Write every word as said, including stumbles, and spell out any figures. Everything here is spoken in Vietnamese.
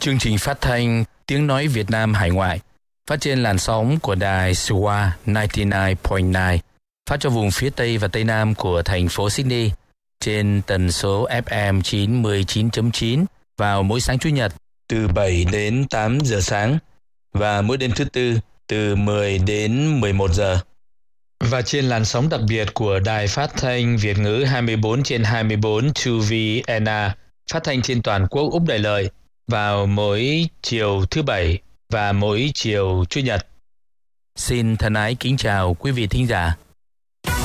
Chương trình phát thanh Tiếng Nói Việt Nam Hải Ngoại phát trên làn sóng của đài Swa chín mươi chín phẩy chín, phát cho vùng phía Tây và Tây Nam của thành phố Sydney trên tần số ép em chín mươi chín chấm chín vào mỗi sáng Chủ nhật từ bảy đến tám giờ sáng và mỗi đêm thứ Tư từ mười đến mười một giờ. Và trên làn sóng đặc biệt của đài phát thanh Việt ngữ hai mươi bốn trên hai mươi bốn hai vê en a phát thanh trên toàn quốc Úc Đại Lợi vào mỗi chiều thứ Bảy và mỗi chiều Chủ nhật. Xin thân ái kính chào quý vị thính giả.